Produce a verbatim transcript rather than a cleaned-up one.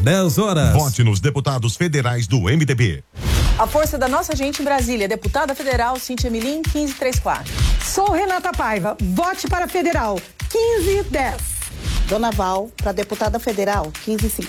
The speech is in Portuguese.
dez horas. Vote nos deputados federais do M D B. A força da nossa gente em Brasília, deputada federal Cíntia Milim, quinze trinta e quatro. Sou Renata Paiva, vote para federal, quinze dez. Dona Val, para deputada federal, quinze cinquenta.